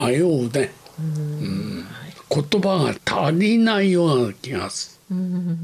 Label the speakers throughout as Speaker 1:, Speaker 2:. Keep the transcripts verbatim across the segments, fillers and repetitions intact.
Speaker 1: 迷うね。うん、言葉が足りないような気がする。うん、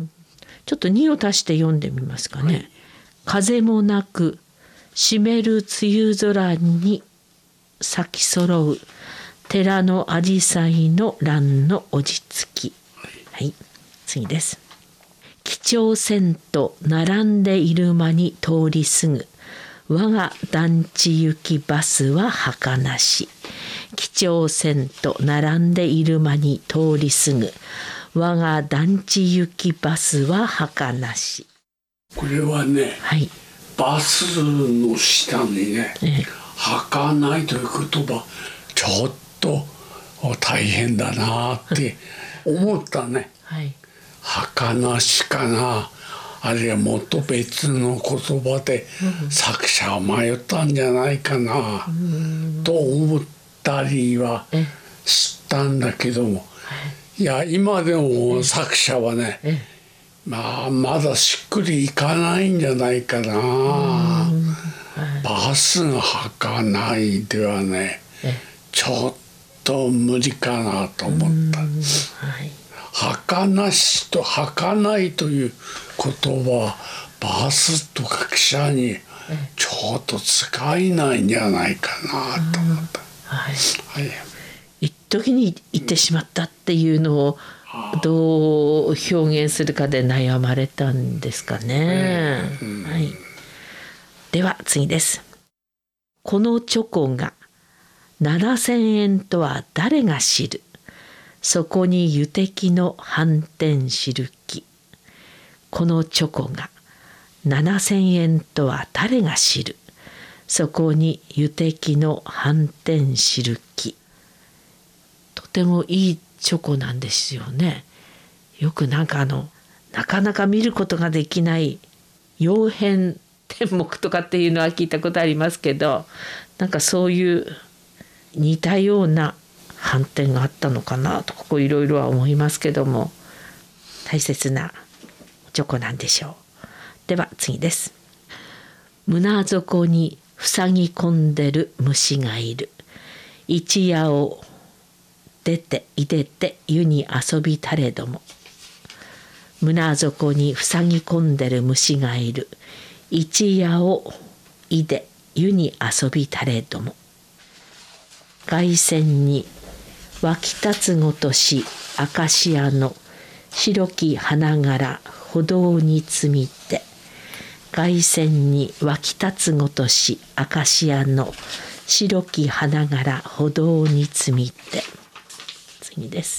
Speaker 2: ちょっとにを足して読んでみますかね。はい、風もなく湿る梅雨空に咲き揃う寺のあじさいの蘭の落ち着き。はい、はい、次です。貴重船と並んでいる間に通り過ぐ我が団地行きバスは儚し。貴重船と並んでいる間に通り過ぐ我が団地行きバスは儚し。
Speaker 1: これはね、はい、バスの下にね、ええ、儚いという言葉ちょっと大変だなって思ったね。はい、儚しかな、あるいはもっと別の言葉で作者は迷ったんじゃないかなと思ったりはしたんだけども、いや今でも作者はね、まあまだしっくりいかないんじゃないかな。バスが儚いではね、ちょっと無理かなと思った。儚しと儚いという言葉はバスとか汽車にちょっと使えないんじゃないかなと思った。はいはい、
Speaker 2: 一時に言ってしまったっていうのをどう表現するかで悩まれたんですかね。えーうんはい、では次です。このチョコがななせんえんとは誰が知る。そこに油滴の反転知るき。このチョコがななせんえんとは誰が知る。そこに油滴の反転知るき。とてもいいチョコなんですよね。よくなんかあのなかなか見ることができない曜変天目とかっていうのは聞いたことありますけど、なんかそういう似たような反転があったのかなとここいろいろは思いますけども、大切なチョコなんでしょう。では次です。胸底に塞ぎ込んでる虫がいる。一夜を出ていでて湯に遊びたれども。胸底に塞ぎ込んでる虫がいる。一夜をいで湯に遊びたれども。凱旋に湧き立つごとしアカシアの白き花柄歩道に積みて。凱旋に湧き立つごとしアカシアの白き花柄歩道に積みて。次です。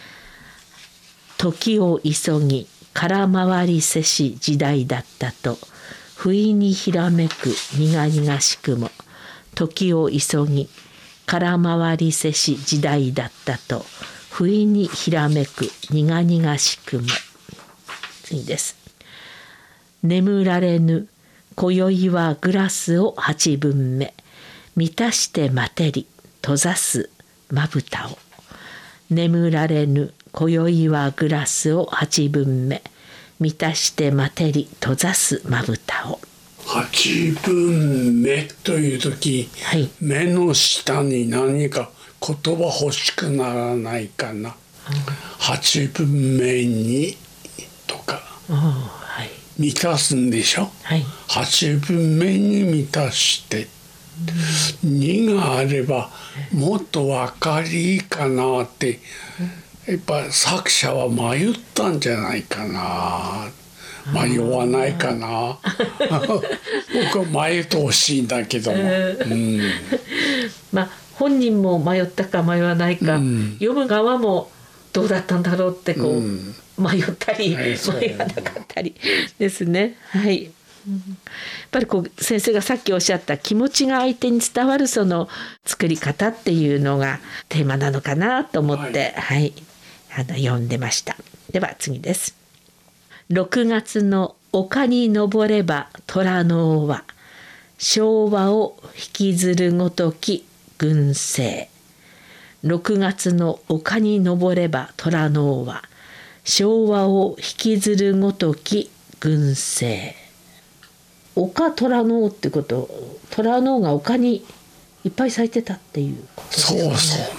Speaker 2: 時を急ぎ空回りせし時代だったと不意にひらめく苦々しくも。時を急ぎ空回りせし時代だったと不意にひらめく苦々しくも。次です。眠られぬ今宵はグラスを八分目満たして待てり閉ざすまぶたを。眠られぬ今宵はグラスを八分目満たして待てり閉ざすまぶたを。
Speaker 1: 八分目という時、はい、目の下に何か言葉欲しくならないかな。八分目にとか、はい、満たすんでしょ、はい、八分目に満たして、うん、にがあればもっと分かりいいかなって、やっぱ作者は迷ったんじゃないかな。迷わないかな僕は迷ってほしいんだけども、うん、
Speaker 2: まあ本人も迷ったか迷わないか、うん、読む側もどうだったんだろうってこう、うん、迷ったり、はい、迷わなかったりですね。はい、やっぱりこう先生がさっきおっしゃった気持ちが相手に伝わるその作り方っていうのがテーマなのかなと思って、はいはい、あの読んでました。では次です。ろくがつの丘に登れば虎の尾は昭和を引きずるごとき群生。ろくがつの丘に登れば虎の尾は昭和を引きずるごとき群生。丘虎の尾ってこと、虎の尾が丘にいっぱい咲いてたっていうことですかね。
Speaker 1: そうそう